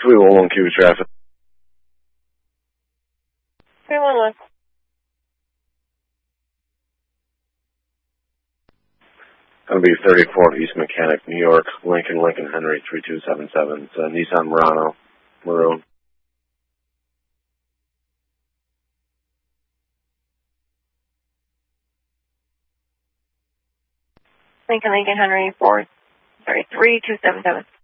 311 Q traffic. 311. Going to be 34 East Mechanic, New York, Lincoln Henry 3277. It's a Nissan Murano, maroon. Lincoln Henry 3277.